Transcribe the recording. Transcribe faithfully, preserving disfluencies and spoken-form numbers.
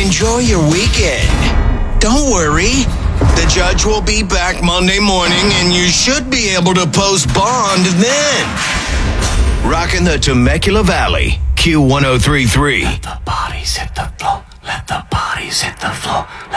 enjoy your weekend. Don't worry. The judge will be back Monday morning, and you should be able to post bond then. Rocking the Temecula Valley, Q one oh three point three. Let the bodies hit the floor. Let the bodies hit the floor.